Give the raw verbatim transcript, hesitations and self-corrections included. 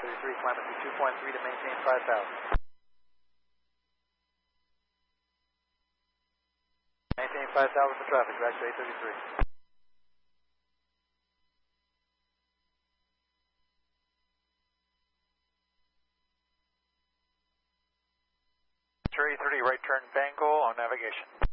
thirty-three, climb at two point three to maintain five thousand. Maintain five thousand for traffic, back to eight thirty-three. three thirty, right turn Bangle on navigation.